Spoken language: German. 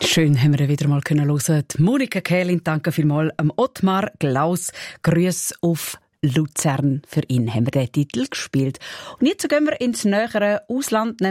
Schön, haben wir wieder mal hören. Monika Kählin, danke vielmals. Ottmar Glaus, Grüß auf Luzern. Für ihn haben wir den Titel gespielt. Und jetzt gehen wir ins nähere Ausland.